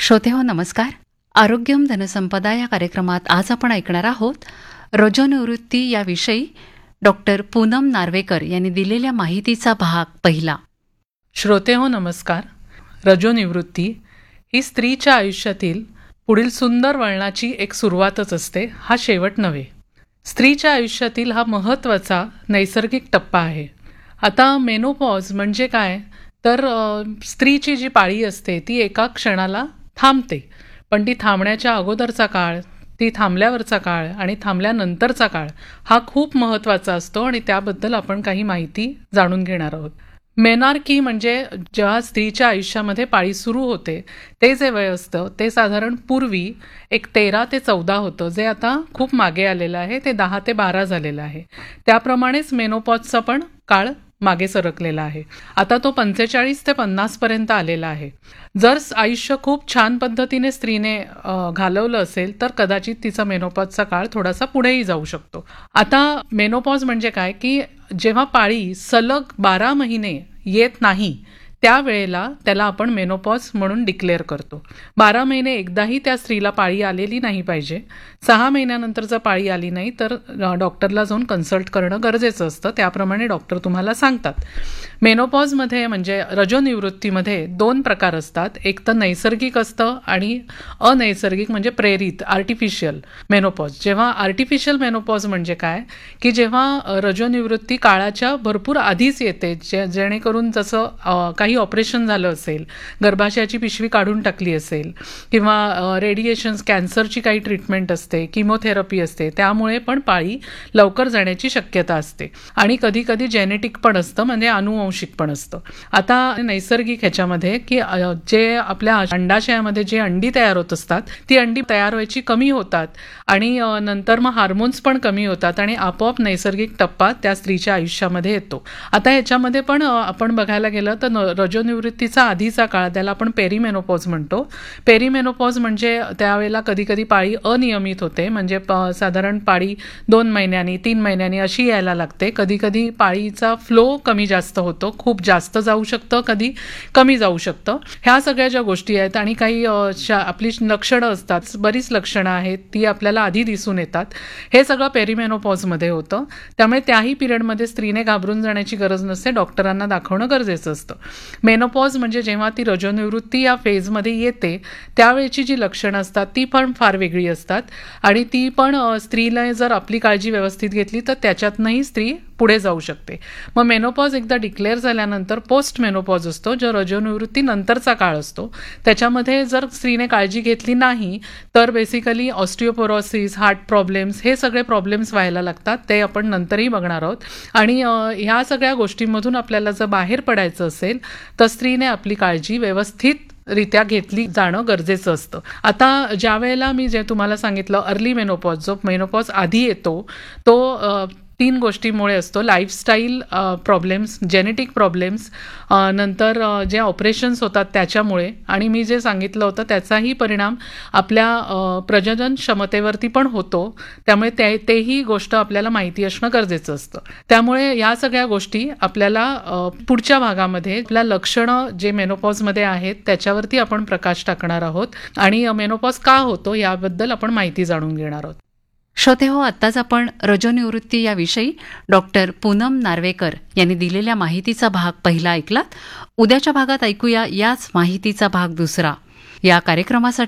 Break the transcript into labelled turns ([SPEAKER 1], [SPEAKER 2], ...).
[SPEAKER 1] श्रोतेहो नमस्कार. आरोग्यम धनसंपदा या कार्यक्रमात आज आपण ऐकणार आहोत रजोनिवृत्ती याविषयी डॉक्टर पूनम नार्वेकर यांनी दिलेल्या माहितीचा भाग पहिला.
[SPEAKER 2] श्रोतेहो नमस्कार. रजोनिवृत्ती ही स्त्रीच्या आयुष्यातील पुढील सुंदर वळणाची एक सुरुवातच असते, हा शेवट नव्हे. स्त्रीच्या आयुष्यातील हा महत्त्वाचा नैसर्गिक टप्पा आहे. आता मेनोपॉज म्हणजे काय तर स्त्रीची जी पाळी असते ती एका क्षणाला थांबते, पण ती थांबण्याच्या अगोदरचा काळ, ती थांबल्यावरचा काळ आणि थांबल्यानंतरचा काळ हा खूप महत्त्वाचा असतो आणि त्याबद्दल आपण काही माहिती जाणून घेणार आहोत. मेनार्की म्हणजे जेव्हा स्त्रीच्या आयुष्यामध्ये पाळी सुरू होते ते जे वय असतं ते साधारण पूर्वी एक 13 ते 14 होतं, जे आता खूप मागे आलेलं आहे, ते 10 ते 12 झालेलं आहे. त्याप्रमाणेच मेनोपॉजचा पण काळ मागे सरकलेला आहे. आता तो 45 ते 50 पर्यंत आलेला आहे. जर आयुष्य खूप छान पद्धतीने स्त्रीने घालवलं असेल तर कदाचित तिचा मेनोपॉजचा काळ थोडासा पुढेही जाऊ शकतो. आता मेनोपॉज म्हणजे काय की जेव्हा पाळी सलग 12 महिने येत नाही त्यावेळेला त्याला आपण मेनोपॉज म्हणून डिक्लेअर करतो. 12 महिने एकदाही त्या स्त्रीला पाळी आलेली नाही पाहिजे. 6 महिन्यानंतर जर पाळी आली नाही तर डॉक्टरला जाऊन कन्सल्ट करणं गरजेचं असतं. त्याप्रमाणे डॉक्टर तुम्हाला सांगतात. मेनोपॉजमध्ये म्हणजे रजोनिवृत्तीमध्ये 2 प्रकार असतात. एक तर नैसर्गिक असतं आणि अनैसर्गिक म्हणजे प्रेरित आर्टिफिशियल मेनोपॉज. जेव्हा आर्टिफिशियल मेनोपॉज म्हणजे काय की जेव्हा रजोनिवृत्ती काळाच्या भरपूर आधीच येते, जेणेकरून जसं काही ऑपरेशन झालं असेल, गर्भाशयाची पिशवी काढून टाकली असेल किंवा रेडिएशन्स, कॅन्सरची काही ट्रीटमेंट असते, किमोथेरपी असते, त्यामुळे पण पाळी लवकर जाण्याची शक्यता असते. आणि कधी कधी जेनेटिक पण असतं, म्हणजे अनुवंशिक पण असतं. आता नैसर्गिक ह्याच्यामध्ये की जे आपल्या अंडाशयामध्ये जे अंडी तयार होत असतात ती अंडी तयार व्हायची कमी होतात आणि नंतर मग हार्मोन्स पण कमी होतात आणि आपोआप नैसर्गिक टप्पा त्या स्त्रीच्या आयुष्यामध्ये येतो. आता ह्याच्यामध्ये पण आपण बघायला गेलं तर रजोनिवृत्तीचा आधीचा काळ, त्याला आपण पेरीमेनोपॉज म्हणतो. पेरीमेनोपॉज म्हणजे त्यावेळेला कधी कधी पाळी अनियमित होते, म्हणजे साधारण पाळी 2 महिन्यांनी 3 महिन्यांनी अशी यायला लागते. कधी कधी पाळीचा फ्लो कमी जास्त होतो, खूप जास्त जाऊ शकतं, कधी कमी जाऊ शकतं. ह्या सगळ्या ज्या गोष्टी आहेत आणि काही आपली लक्षणं असतात, बरीच लक्षणं आहेत ती आपल्याला आधी दिसून येतात, हे सगळं पेरीमेनोपॉजमध्ये होतं. त्यामुळे त्याही पिरियडमध्ये स्त्रीने घाबरून जाण्याची गरज नसते, डॉक्टरांना दाखवणं गरजेचं असतं. मेनोपॉज म्हणजे जेव्हा ती रजोनिवृत्ती या फेजमध्ये येते त्यावेळेची जी लक्षणं असतात ती पण फार वेगळी असतात आणि ती पण स्त्रीला जर आपली काळजी व्यवस्थित घेतली तर त्याच्यातनंही स्त्री पुढे जाऊ शकते. मग मेनोपॉज एकदा डिक्लेअर झाल्यानंतर पोस्ट मेनोपॉज असतो, जो रजोनिवृत्ती नंतरचा काळ असतो. त्याच्यामध्ये जर स्त्रीने काळजी घेतली नाही तर बेसिकली ऑस्टिओपोरोसिस, हार्ट प्रॉब्लेम्स, हे सगळे प्रॉब्लेम्स व्हायला लागतात. ते आपण नंतरही बघणार आहोत. आणि ह्या सगळ्या गोष्टींमधून आपल्याला जर बाहेर पडायचं असेल तर स्त्रीने आपली काळजी व्यवस्थित रित्या घेतली जाणं गरजेचं असतं. आता ज्या वेळेला मी जे तुम्हाला सांगितलं अर्ली मेनोपॉज, जो मेनोपॉज आधी येतो तो 3 गोष्टींमुळे असतो. लाईफस्टाईल प्रॉब्लेम्स, जेनेटिक प्रॉब्लेम्स, नंतर जे ऑपरेशन्स होतात त्याच्यामुळे, आणि मी जे सांगितलं होतं त्याचाही परिणाम आपल्या प्रजनन क्षमतेवरती पण होतो. त्यामुळे तेही गोष्ट आपल्याला माहिती असणं गरजेचं असतं. त्यामुळे या सगळ्या गोष्टी आपल्याला पुढच्या भागामध्ये आपल्या लक्षणं जे मेनोपॉजमध्ये आहेत त्याच्यावरती आपण प्रकाश टाकणार आहोत आणि मेनोपॉज का होतो याबद्दल आपण माहिती जाणून घेणार आहोत.
[SPEAKER 1] श्रोते हो, आत्ताच आपण रजोनिवृत्ती याविषयी डॉक्टर पूनम नार्वेकर यांनी दिलेल्या माहितीचा भाग पहिला ऐकलात. उद्याच्या भागात ऐकूया याच माहितीचा भाग दुसरा. या कार्यक्रमासाठी